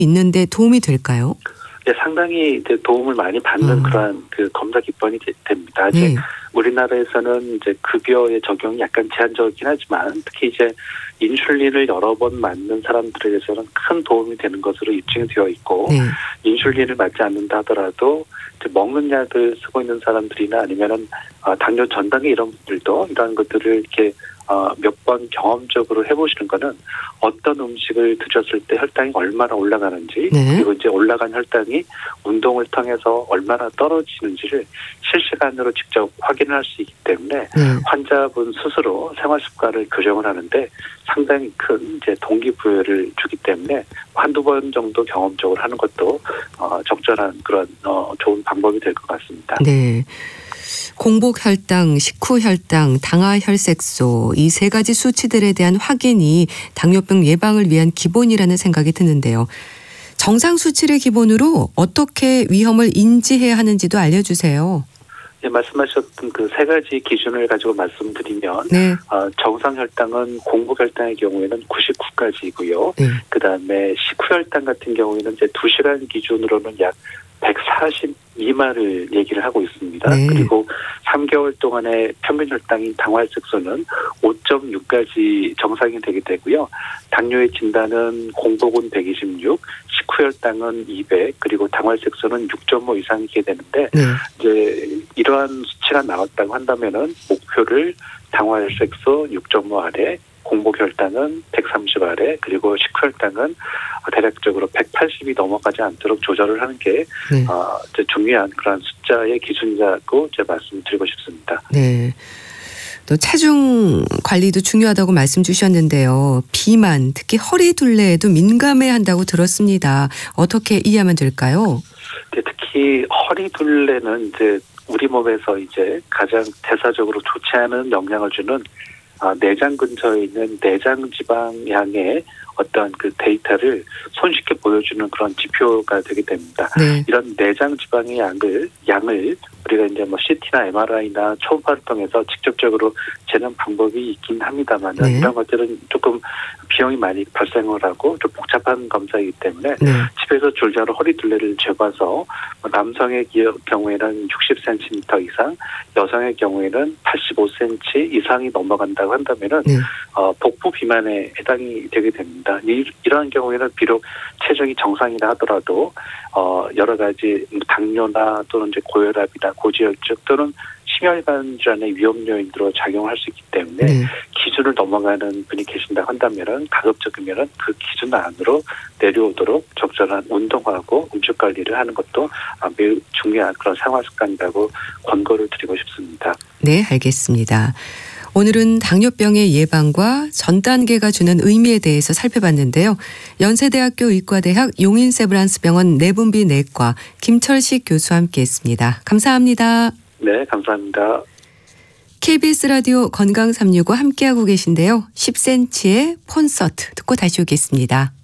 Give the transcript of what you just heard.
있는데 도움이 될까요? 네, 상당히 이제 도움을 많이 받는 그러한 그 검사 기법이 됩니다. 아직 네. 우리나라에서는 이제 급여의 적용이 약간 제한적이긴 하지만 특히 이제 인슐린을 여러 번 맞는 사람들에게서는 큰 도움이 되는 것으로 입증이 되어 있고 네. 인슐린을 맞지 않는다 하더라도 이제 먹는 약을 쓰고 있는 사람들이나 아니면은 당뇨 전 단계 이런 분들도 이러한 것들을 이렇게 몇 번 경험적으로 해보시는 거는 어떤 음식을 드셨을 때 혈당이 얼마나 올라가는지 네. 그리고 이제 올라간 혈당이 운동을 통해서 얼마나 떨어지는지를 실시간으로 직접 확인할 수 있기 때문에 네. 환자분 스스로 생활 습관을 교정을 하는데 상당히 큰 이제 동기부여를 주기 때문에 한두 번 정도 경험적으로 하는 것도 적절한 그런 좋은 방법이 될 것 같습니다. 네. 공복혈당, 식후혈당, 당화혈색소 이 세 가지 수치들에 대한 확인이 당뇨병 예방을 위한 기본이라는 생각이 드는데요. 정상 수치를 기본으로 어떻게 위험을 인지해야 하는지도 알려주세요. 네, 말씀하셨던 그 세 가지 기준을 가지고 말씀드리면 네. 정상 혈당은 공복혈당의 경우에는 99까지이고요. 네. 그다음에 식후혈당 같은 경우에는 이제 2시간 기준으로는 약 142마를 얘기를 하고 있습니다. 네. 그리고 3개월 동안의 평균 혈당인 당화혈색소는 5.6까지 정상이 되게 되고요. 당뇨의 진단은 공복은 126, 식후혈당은 200, 그리고 당화혈색소는 6.5 이상이게 되는데 네. 이제 이러한 수치가 나왔다고 한다면은 목표를 당화혈색소 6.5 아래, 공복혈당은 130 아래, 그리고 식후혈당은 대략적으로 180이 넘어가지 않도록 조절을 하는 게 네. 이제 중요한 그런 숫자의 기준이라고 제가 말씀드리고 싶습니다. 네. 또 체중 관리도 중요하다고 말씀 주셨는데요. 비만, 특히 허리 둘레에도 민감해야 한다고 들었습니다. 어떻게 이해하면 될까요? 특히 허리 둘레는 이제 우리 몸에서 이제 가장 대사적으로 좋지 않은 영향을 주는 내장 근처에 있는 내장 지방량의 어떤 그 데이터를 손쉽게 보여주는 그런 지표가 되게 됩니다. 네. 이런 내장 지방의 양을 우리가 이제 뭐 CT나 MRI나 초음파를 통해서 직접적으로 재는 방법이 있긴 합니다만 네. 이런 것들은 조금 비용이 많이 발생을 하고 좀 복잡한 검사이기 때문에 네. 집에서 줄자로 허리 둘레를 재봐서 남성의 경우에는 60cm 이상, 여성의 경우에는 85cm 이상이 넘어간다고 한다면은 네. 복부 비만에 해당이 되게 됩니다. 이러한 경우에는 비록 체중이 정상이라 하더라도 여러 가지 당뇨나 또는 이제 고혈압이나 고지혈증 또는 심혈관 질환의 위험 요인으로 작용할 수 있기 때문에 네. 기준을 넘어가는 분이 계신다고 한다면은 가급적이면은 그 기준 안으로 내려오도록 적절한 운동하고 음식 관리를 하는 것도 매우 중요한 그런 생활 습관이라고 권고를 드리고 싶습니다. 네, 알겠습니다. 오늘은 당뇨병의 예방과 전 단계가 주는 의미에 대해서 살펴봤는데요. 연세대학교 의과대학 용인세브란스병원 내분비 내과 김철식 교수와 함께했습니다. 감사합니다. 네, 감사합니다. KBS 라디오 건강365 함께하고 계신데요. 10cm의 콘서트 듣고 다시 오겠습니다.